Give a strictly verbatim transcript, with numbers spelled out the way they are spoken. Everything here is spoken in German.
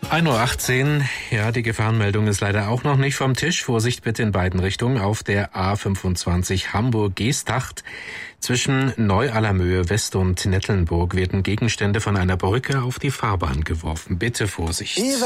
ein Uhr achtzehn, ja, die Gefahrenmeldung ist leider auch noch nicht vom Tisch. Vorsicht bitte in beiden Richtungen. Auf der A fünfundzwanzig Hamburg-Geesthacht zwischen Neu-Allermöhe West und Nettelnburg werden Gegenstände von einer Brücke auf die Fahrbahn geworfen. Bitte Vorsicht.